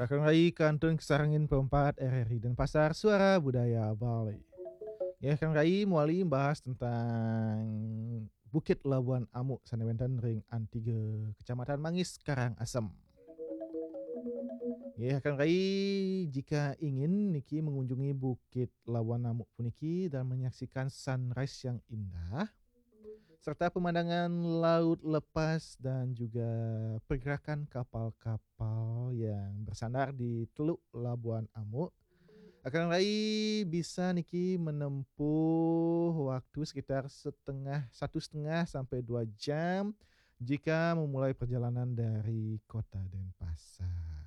Kakang Rai Kantun Kesarangin Perempat RRI dan Pasar Suara Budaya Bali. Ya, Kang Rai muali bahas tentang Bukit Labuan Amuk Sanewenten Ring Antige Kecamatan Mangis Karangasem. Ya, Kang Rai jika ingin niki mengunjungi Bukit Labuan Amuk puniki dan menyaksikan sunrise yang indah serta pemandangan laut lepas dan juga pergerakan kapal-kapal yang bersandar di Teluk Labuan Amuk. Akan Rai bisa niki menempuh waktu sekitar 1,5 sampai 2 jam jika memulai perjalanan dari Kota Denpasar.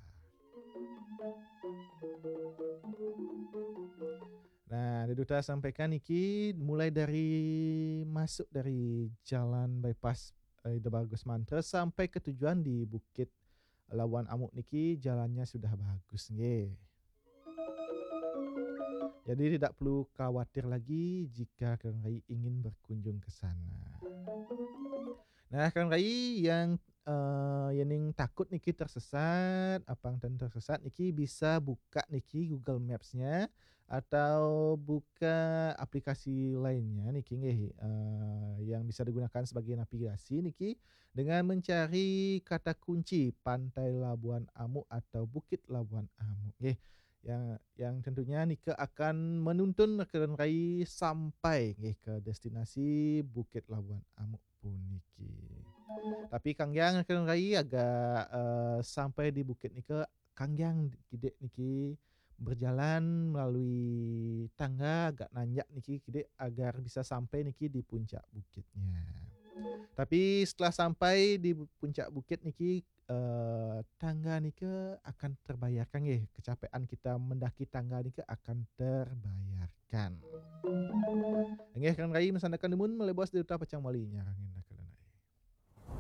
Nah, Duta sampaikan niki mulai dari masuk dari jalan bypass Ida Bagus Mantra sampai ke tujuan di Bukit Labuan Amuk niki jalannya sudah bagus nggih. Jadi tidak perlu khawatir lagi jika Kang Rai ingin berkunjung ke sana. Nah, Kang Rai yang yening takut niki tersesat, apang dan tersesat niki bisa buka niki Google Maps-nya atau buka aplikasi lainnya niki nggih, yang bisa digunakan sebagai navigasi niki dengan mencari kata kunci Pantai Labuan Amuk atau Bukit Labuan Amuk nggih. Yang tentunya nike akan menuntun Kang Rai sampai nggih ke destinasi Bukit Labuan Amuk puniki. Tapi Kang Yang Kang Rai agak, sampai di bukit nike Kang Yang kidek niki berjalan melalui tangga agak nanjak niki kidek agar bisa sampai niki di puncak bukitnya. Tapi setelah sampai di puncak bukit niki, tangga nike akan terbayarkan nggih, kecapean kita mendaki tangga nike akan terbayarkan. Nggih Kang Rai mesandakan nuwun melebos di Duta Pacang Walinya Kang